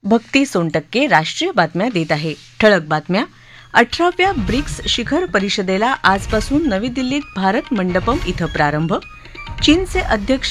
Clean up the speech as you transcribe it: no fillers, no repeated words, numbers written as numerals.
भक्ती सोनटक्के राष्ट्रीय बातम्या देत आहे. ठळक बातम्या. 18व्या ब्रिक्स शिखर परिषदेला आजपासून नवी दिल्लीत भारत मंडपम इथं प्रारंभ. चीनचे अध्यक्ष